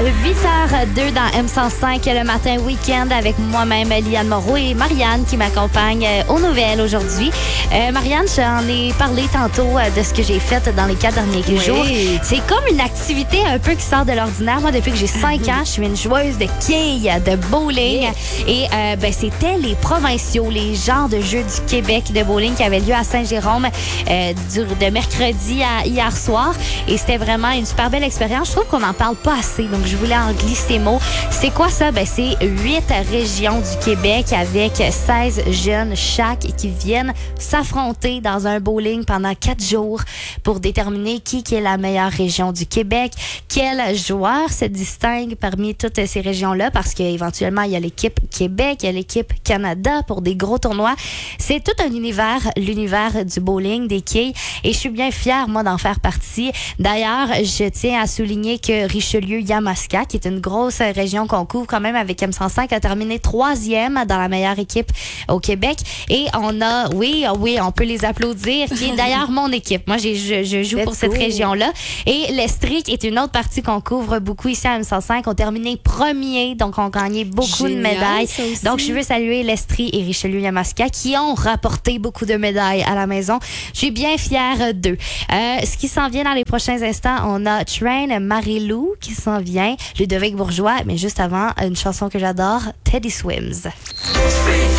8h02 dans M105 le matin week-end avec moi-même, Liane Moreau et Marianne qui m'accompagne aux nouvelles aujourd'hui. Marianne, j'en ai parlé tantôt de ce que j'ai fait dans les 4 derniers jours. C'est comme une activité un peu qui sort de l'ordinaire. Moi, depuis que j'ai 5 ans, je suis une joueuse de quilles, de bowling. Et c'était les provinciaux, les genres de jeux du Québec de bowling qui avaient lieu à Saint-Jérôme de mercredi à hier soir. Et c'était vraiment une super belle expérience. Je trouve qu'on n'en parle pas assez, donc je voulais en glisser mot. C'est quoi ça? C'est 8 régions du Québec avec 16 jeunes chaque qui viennent s'affronter dans un bowling pendant 4 jours pour déterminer qui est la meilleure région du Québec, quel joueur se distingue parmi toutes ces régions-là, parce qu'éventuellement, il y a l'équipe Québec, il y a l'équipe Canada pour des gros tournois. C'est tout un univers, l'univers du bowling, des quilles, et je suis bien fière, moi, d'en faire partie. D'ailleurs, je tiens à souligner que Richelieu-Yamaska, qui est une grosse région qu'on couvre quand même avec M105, a terminé 3e dans la meilleure équipe au Québec. Et on a, oui, on peut les applaudir, qui est d'ailleurs mon équipe. Moi, je joue pour cette région-là. Et l'Estrie, qui est une autre partie qu'on couvre beaucoup ici à M105, ont terminé premier, donc ont gagné beaucoup de médailles. Donc, je veux saluer l'Estrie et Richelieu-Yamaska qui ont rapporté beaucoup de médailles à la maison. Je suis bien fière d'eux. Ce qui s'en vient dans les prochains instants, on a Train Marie-Lou qui s'en vient, Ludovic Bourgeois, mais juste avant, une chanson que j'adore, Teddy Swims.